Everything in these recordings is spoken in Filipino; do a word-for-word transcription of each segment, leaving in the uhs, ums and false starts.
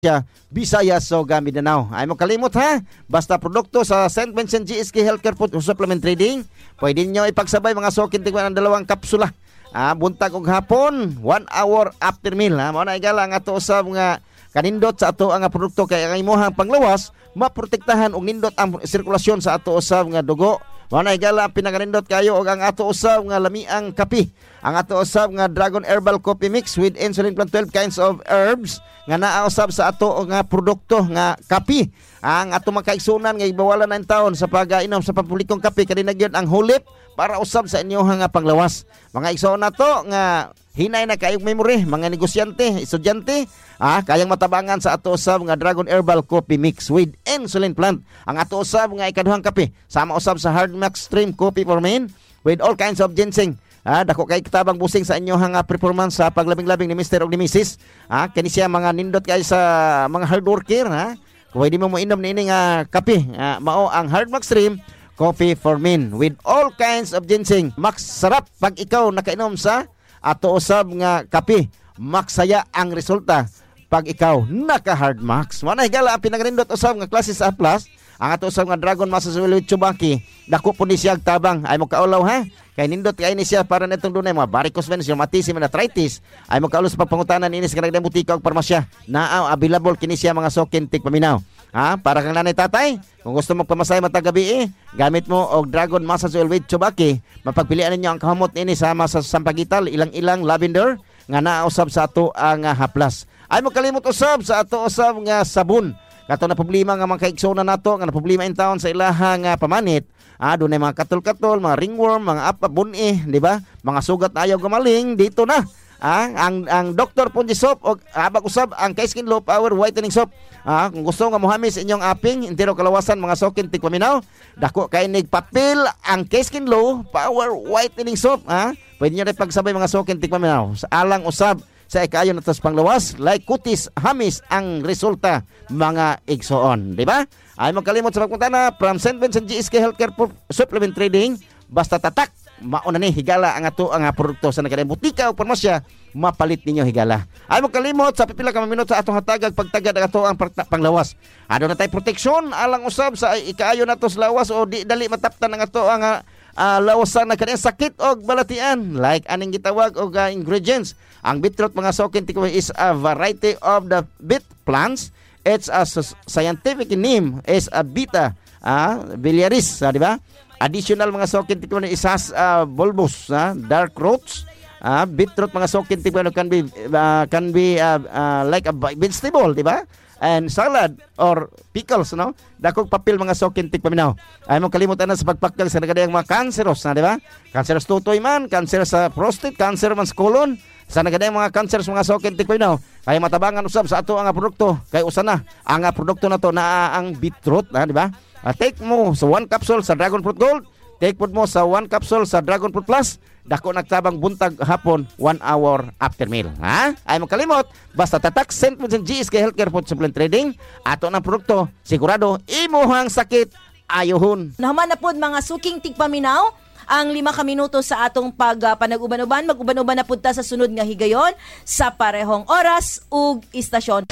siya Visayas so Mindanao. Ay mo kalimot ha, basta produkto sa Saint Vincent G S K Healthcare Food Supplement Trading, pwede niyo ipagsabay mga sokin tigman ang dalawang kapsula. Ah, buntag ug hapon, one hour after meal ha. Mao na igala nga ato usab nga kanindot sa ato ang produkto kay ang imong panglawas maprotektahan og nindot ang sirkulasyon sa ato usab nga dugo. Mao na igala pinakanindot kayo og ang ato usab nga lamiang kape. Ang ato usab nga Dragon Herbal Coffee Mix with insulin plant twelve kinds of herbs nga naa usab sa ato nga produkto nga kape. Ang ato makaigsunan nga ibawalan na taon sa pag-inom sa pampublikong kape kadi na gyud ang hulip para usab sa inyo nga panglawas. Mga igsoon nato nga hinay na kayong memory, mga negosyante, estudyante, ah, kayang matabangan sa ato usab nga Dragon Herbal Coffee Mix with insulin plant. Ang ato usab nga ikaduhang kape, sama usab sa Hard Max Stream Coffee for Men with all kinds of ginseng. Ah, dako kay kitabang busing sa inyo nga performance sa paglabing-labing ni Mister og ni Missus Ah, kani siya mga nindot kay sa mga hard worker, ha. Pwede mo mo inom niini nga kape, ah, mao ang Hard Max Stream Coffee for Men with all kinds of ginseng. Max sarap pag ikaw nakainom sa ato usab nga kape. Max saya ang resulta pag ikaw naka Hard Max. Mao na higala ang pinagrindot usab nga klase sa Plus. Ang ato usab nga Dragon Muscle with Chubaki. Dako po ni siya tabang ay mo kaulaw ha. Kay nindot kay ni siya para netong dunay mga varicose veins, rheumatism and arthritis. Ay mo kaulo sa pagpangutanan ini sa kanang butika ug parmasya. Naa available kini siya mga sokin tig paminaw. Ha, para kang nanay tatay, kung gusto mo pamasay matag gabi eh, gamit mo og Dragon Massage Oil with Chubaki. Mapagpilian ninyo ang kahamot ini sama sa sampagital, ilang-ilang lavender nga naa usab sa ato ang uh, haplas. Ay mo kalimot usab sa ato usab nga sabon. Kato na problema nga mga kaiksona nato nga na problema in town sa ilaha nga pamanit. Ah, dunay mga katol-katol, mga ringworm, mga apabuni, di ba? Mga sugat na ayaw gumaling dito na. Ah, ang ang Doctor Punji Soap og habag usab ang K-Skin Low Power Whitening Soap. Ah, kung gusto nga mohamis inyong aping intero kalawasan mga sokin tig paminaw, dako kay nig papel ang K-Skin Low Power Whitening Soap. Ah, pwede niyo rin pagsabay mga sokin tig paminaw. Sa alang usab sa ikayon natas panglawas, like kutis, hamis ang resulta mga igsoon, di ba? Ay magkalimot sa pagpuntana from Saint Vincent G S K Healthcare Supplement Trading, basta tatak mauna ni higala ang ato ang produkto sa nagkadayang butika o parmasya, mapalit ninyo higala. Ay magkalimot sa pipila ka minuto sa atong hatagag pagtagad ang ato ang panglawas. Ano na tay proteksyon alang usab sa ikaayo nato sa lawas o di dali mataptan ang ato ang uh, lawasan na kanang sakit o balatian like aning gitawag og uh, ingredients. Ang beetroot mga sokin tikoy is a variety of the beet plants. It's a scientific name is a beta uh, biliaris, uh, di ba? Additional mga sokin tikoy is has uh, bulbous, uh, dark roots. Uh, beetroot mga sokin tikoy can be uh, can be uh, uh, like a vegetable, di ba? And salad or pickles, no? Dakog papel mga sokin tig paminaw. Ay mo kalimutan na sa pagpakdag sa nagadayang mga kanseros, na di ba? Kanser sa tutoy man, kanser sa prostate, kanser man sa colon. Sa nagadayang mga cancers mga sokin tig paminaw, kay matabangan usab sa ato ang produkto. Kay usa na ang produkto na to na ang beetroot, na di ba? Uh, take mo sa one capsule sa Dragon Fruit Gold, take po mo sa one capsule sa Dragon Fruit Plus, dako nagtabang buntag hapon one hour after meal. Ha? Ay makalimot, basta tatak Saint Vincent G S K Healthcare Food Supplement Trading, ato ng produkto, sigurado imuhang sakit ayohon. Naman na po mga suking tigpaminaw, ang lima ka minuto sa atong pag uh, panag-uban-uban, mag-uban-uban na punta sa sunod nga higayon sa parehong oras ug istasyon.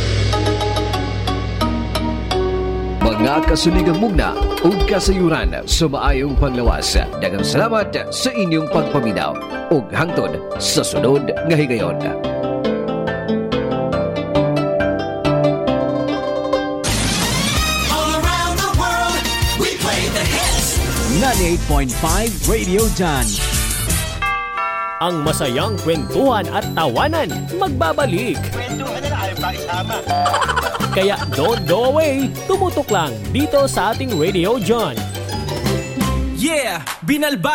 Mga kasuligang mugna ug kasayuran sa maayong panglawas. Daghang salamat sa inyong pagpaminaw ug hangtod sa sunod nga higayon. ninety-eight point five Radio Jan. Ang masayang kwentuhan at tawanan magbabalik. Kwentuhan na ayaw pa isama. Kaya don't go away, tumutok lang dito sa ating Radio John. Yeah! Binalba